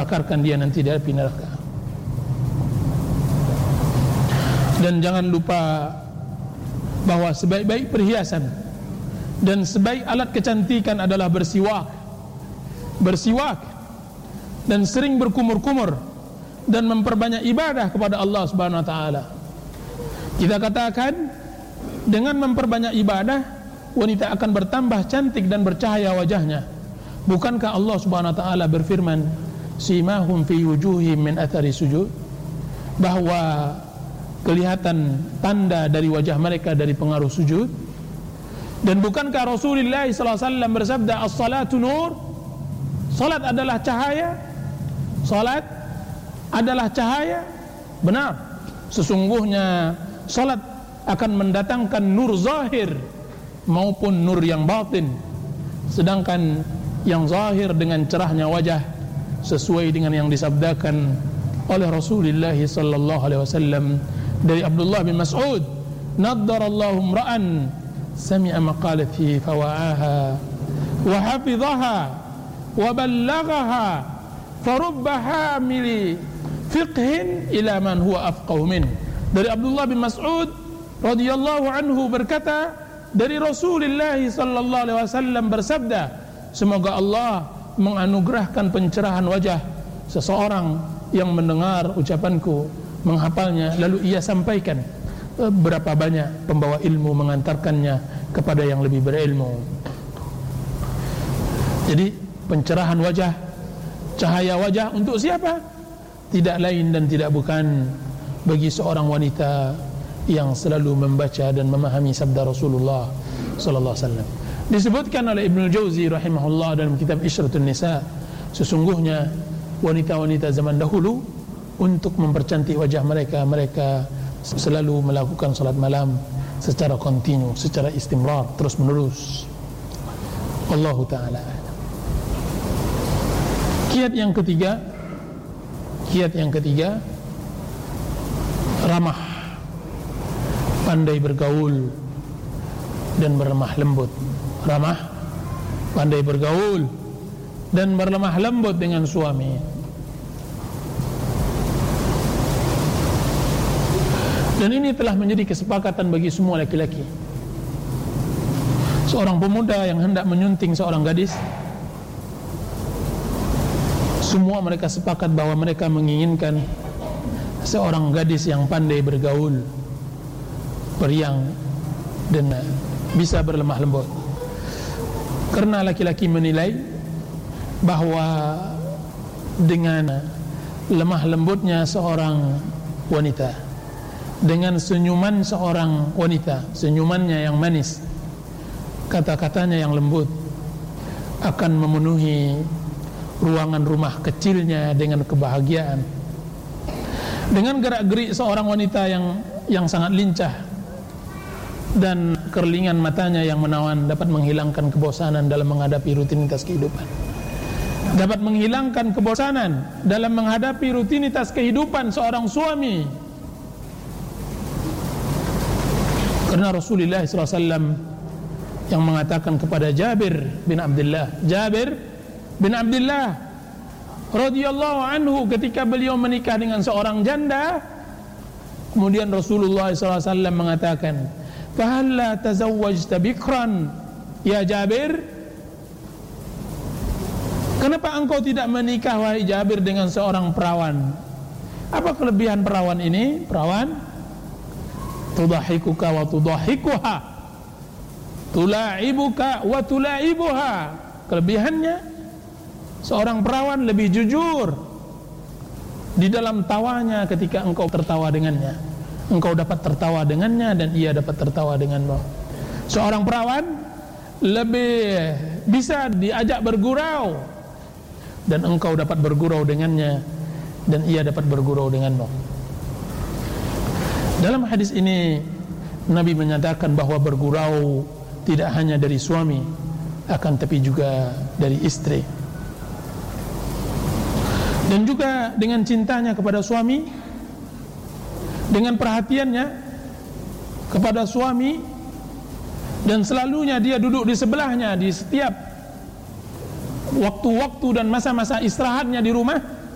bakarkan dia nanti di api neraka. Dan jangan lupa bahwa sebaik-baik perhiasan dan sebaik alat kecantikan adalah bersiwak dan sering berkumur-kumur dan memperbanyak ibadah kepada Allah Subhanahu wa taala. Kita katakan dengan memperbanyak ibadah wanita akan bertambah cantik dan bercahaya wajahnya. Bukankah Allah Subhanahu wa taala berfirman, simahum fi wujuhihim min athari sujud, bahwa kelihatan tanda dari wajah mereka dari pengaruh sujud? Dan bukankah Rasulullah SAW bersabda, as-salatu nur, salat adalah cahaya, salat adalah cahaya? Benar, sesungguhnya salat akan mendatangkan nur zahir maupun nur yang batin. Sedangkan yang zahir dengan cerahnya wajah, sesuai dengan yang disabdakan oleh Rasulullah sallallahu alaihi wasallam dari Abdullah bin Mas'ud, naddarallahu imra'an sami'a maqalati fawa'aha wa hafidhaha wa ballaghaha farubba hamili fiqhin ila man huwa afqahu min. Dari Abdullah bin Mas'ud radhiyallahu anhu berkata, dari Rasulullah sallallahu alaihi wasallam bersabda, semoga Allah menganugerahkan pencerahan wajah seseorang yang mendengar ucapanku, menghafalnya, lalu ia sampaikan. Berapa banyak pembawa ilmu mengantarkannya kepada yang lebih berilmu. Jadi pencerahan wajah, cahaya wajah untuk siapa? Tidak lain dan tidak bukan bagi seorang wanita yang selalu membaca dan memahami sabda Rasulullah sallallahu alaihi wasallam. Disebutkan oleh Ibnu Jauzi rahimahullah dalam kitab Isyratun Nisa, sesungguhnya wanita-wanita zaman dahulu untuk mempercantik wajah mereka, mereka selalu melakukan salat malam secara kontinu, secara istimrar, terus menerus. Wallahu ta'ala. Kiat yang ketiga, ramah, pandai bergaul dan berlemah lembut. Ramah, pandai bergaul dan berlemah lembut dengan suami. Dan ini telah menjadi kesepakatan bagi semua laki-laki. Seorang pemuda yang hendak menyunting seorang gadis, semua mereka sepakat bahwa mereka menginginkan seorang gadis yang pandai bergaul, periang, dan bisa berlemah lembut. Karena laki-laki menilai bahwa dengan lemah lembutnya seorang wanita, dengan senyuman seorang wanita, senyumannya yang manis, kata-katanya yang lembut, akan memenuhi ruangan rumah kecilnya dengan kebahagiaan. Dengan gerak-gerik seorang wanita yang sangat lincah dan kerlingan matanya yang menawan dapat menghilangkan kebosanan dalam menghadapi rutinitas kehidupan. Dapat menghilangkan kebosanan dalam menghadapi rutinitas kehidupan seorang suami. Karena Rasulullah SAW yang mengatakan kepada Jabir bin Abdullah radhiyallahu anhu ketika beliau menikah dengan seorang janda, kemudian Rasulullah SAW mengatakan, "Fahalla tazawwajta bikran ya Jabir?" Kenapa engkau tidak menikah wahai Jabir dengan seorang perawan? Apa kelebihan perawan ini? Perawan tudahikuka wa tudahikuha, tula'ibuka wa tula'ibuha. Kelebihannya, seorang perawan lebih jujur di dalam tawanya ketika engkau tertawa dengannya. Engkau dapat tertawa dengannya dan ia dapat tertawa denganmu. Seorang perawan lebih bisa diajak bergurau dan engkau dapat bergurau dengannya dan ia dapat bergurau denganmu. Dalam hadis ini Nabi menyatakan bahwa bergurau tidak hanya dari suami, akan tapi juga dari istri. Dan juga dengan cintanya kepada suami, dengan perhatiannya kepada suami, dan selalunya dia duduk di sebelahnya di setiap waktu-waktu dan masa-masa istirahatnya di rumah,